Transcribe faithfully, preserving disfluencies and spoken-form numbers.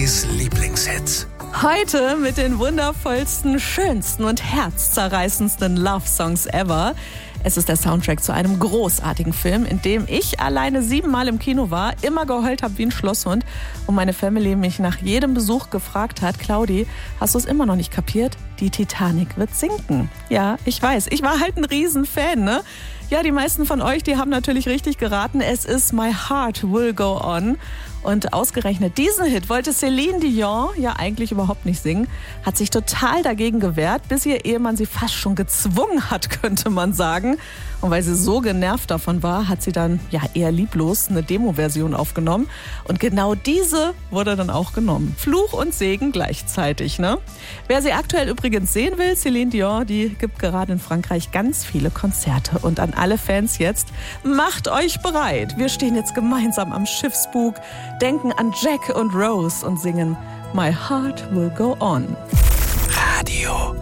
Claudis Lieblingshits. Heute mit den wundervollsten, schönsten und herzzerreißendsten Love-Songs ever. Es ist der Soundtrack zu einem großartigen Film, in dem ich alleine siebenmal im Kino war, immer geheult habe wie ein Schlosshund und meine Family mich nach jedem Besuch gefragt hat: Claudi, hast du es immer noch nicht kapiert? Die Titanic wird sinken. Ja, ich weiß, ich war halt ein Riesenfan, ne? Ja, die meisten von euch, die haben natürlich richtig geraten. Es ist My Heart Will Go On. Und ausgerechnet diesen Hit wollte Céline Dion ja eigentlich überhaupt nicht singen, hat sich total dagegen gewehrt, bis ihr Ehemann sie fast schon gezwungen hat, könnte man sagen. Und weil sie so genervt davon war, hat sie dann ja eher lieblos eine Demo-Version aufgenommen. Und genau diese wurde dann auch genommen. Fluch und Segen gleichzeitig, ne? Wer sie aktuell übrigens sehen will, Céline Dion, die gibt gerade in Frankreich ganz viele Konzerte. Und an alle Fans jetzt, macht euch bereit. Wir stehen jetzt gemeinsam am Schiffsbug, denken an Jack und Rose und singen My Heart Will Go On. Radio